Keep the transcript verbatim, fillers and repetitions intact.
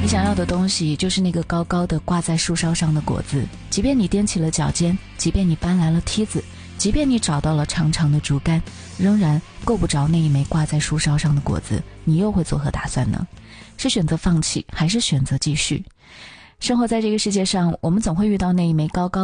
你想要的东西就是那个高高的挂在树梢上的果子，即便你踮起了脚尖，即便你搬来了梯子，即便你找到了长长的竹竿，仍然够不着那一枚挂在树梢上的果子，你又会作何打算呢？是选择放弃，还是选择继续？生活在这个世界上，我们总会遇到那一枚高高